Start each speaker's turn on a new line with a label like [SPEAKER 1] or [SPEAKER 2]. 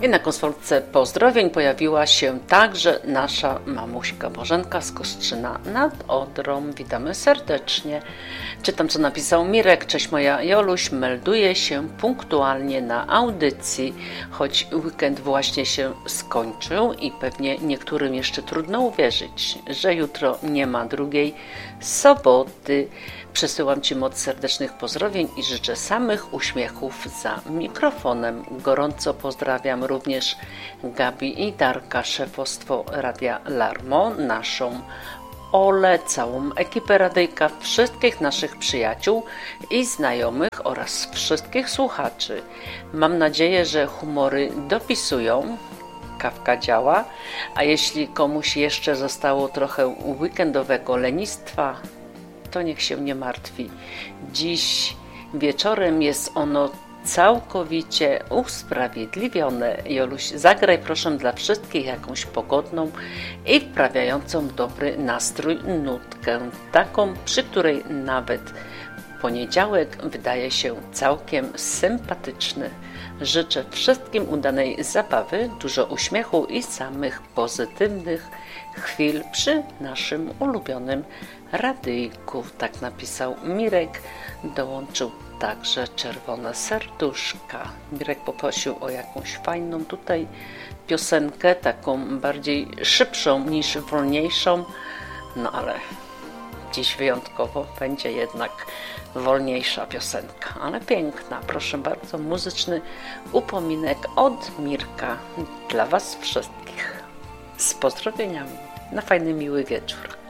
[SPEAKER 1] I na konsolce pozdrowień pojawiła się także nasza mamuśka Bożenka z Kostrzyna nad Odrą. Witamy serdecznie. Czytam, co napisał Mirek. Cześć moja Joluś, melduję się punktualnie na audycji, choć weekend właśnie się skończył i pewnie niektórym jeszcze trudno uwierzyć, że jutro nie ma drugiej soboty. Przesyłam Ci moc serdecznych pozdrowień i życzę samych uśmiechów za mikrofonem. Gorąco pozdrawiam również Gabi i Darka, szefostwo Radia Larmo, naszą Olę, całą ekipę radyjka, wszystkich naszych przyjaciół i znajomych oraz wszystkich słuchaczy. Mam nadzieję, że humory dopisują, kawka działa, a jeśli komuś jeszcze zostało trochę weekendowego lenistwa, to niech się nie martwi. Dziś wieczorem jest ono całkowicie usprawiedliwione. Joluś, zagraj proszę dla wszystkich jakąś pogodną i wprawiającą dobry nastrój nutkę, taką, przy której nawet poniedziałek wydaje się całkiem sympatyczny. Życzę wszystkim udanej zabawy, dużo uśmiechu i samych pozytywnych chwil przy naszym ulubionym radyjku. Tak napisał Mirek, dołączył także czerwone serduszka. Mirek poprosił o jakąś fajną tutaj piosenkę, taką bardziej szybszą niż wolniejszą, no ale dziś wyjątkowo będzie jednak wolniejsza piosenka, ale piękna. Proszę bardzo, muzyczny upominek od Mirka dla Was wszystkich. Z pozdrowieniami na fajny, miły wieczór.